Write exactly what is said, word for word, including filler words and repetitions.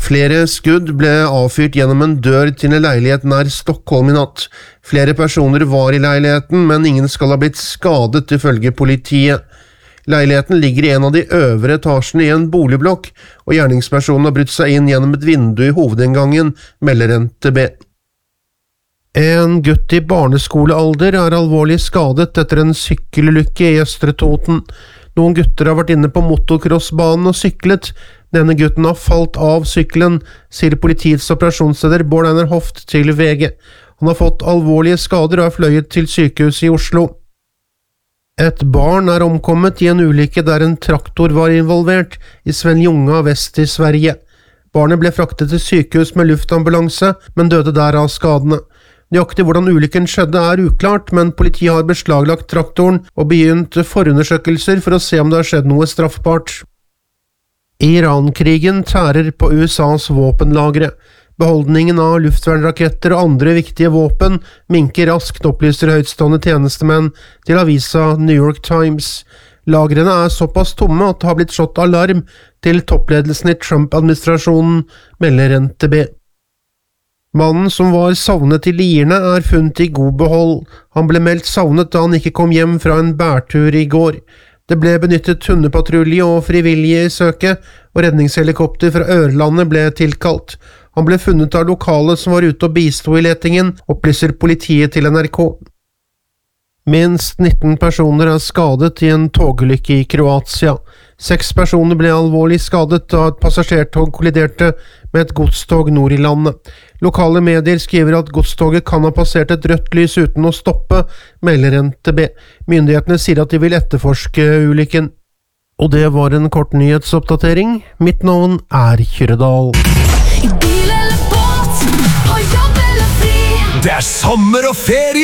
Flere skudd ble avfyrt gjennom en dør til en leilighet nær Stockholm i natt. Flere personer var i leiligheten, men ingen skal ha blitt skadet ifølge politiet. Leiligheten ligger i en av de øvre etasjene i en boligblokk, og gjerningspersonen har brutt seg inn gjennom et vindu i hovedinngangen, melder N T B. En gutt i barneskolealder er alvorlig skadet etter en sykkelulykke i Østre Toten. Noen gutter har vært inne på motocrossbanen og syklet. Denne gutten har falt av sykkelen, sier politiets operasjonsleder Bård Einar Hoft til V G. Han har fått alvorlige skader og er fløyet til sykehuset i Oslo. Et barn er omkommet i en ulykke der en traktor var involvert i Svenljunga vest i Sverige. Barnet ble fraktet til sykehus med luftambulanse, men døde der av skadene. Nøyaktig hvordan ulykken skjedde er uklart, men politiet har beslaglagt traktoren og begynt forundersøkelser for å se om det har skjedd noe straffbart. Iran-krigen tærer på U S A's våpenlagre. Beholdningen av luftvernraketter og andre viktige våpen minker raskt, opplyser høytstående tjenestemenn til avisa New York Times. Lagrene er såpass tomme at det har blitt slått alarm til toppledelsen i Trump-administrasjonen, melder N T B. Mannen som var savnet i Lierne er funnet i god behold. Han ble meldt savnet da han ikke kom hjem fra en bærtur i går. Det ble benyttet hundepatrulje og frivillige i søket, og redningshelikopter fra Ørlandet ble tilkalt. Han ble funnet av lokale som var ute og bisto i letingen, opplyser politiet til N R K. Minst nitten personer er skadet i en togulykke i Kroatia. Seks personer ble alvorlig skadet da et passasjertog kolliderte med et godstog nord i landet. Lokale medier skriver at godstoget kan ha passert et rødt lys uten å stoppe, melder N T B. Myndighetene sier at de vil etterforske ulykken. Og det var en kort nyhetsoppdatering. Mitt navn er Kyrredal. I bil eller båt, på jobb eller fri. Det er sommer og ferie!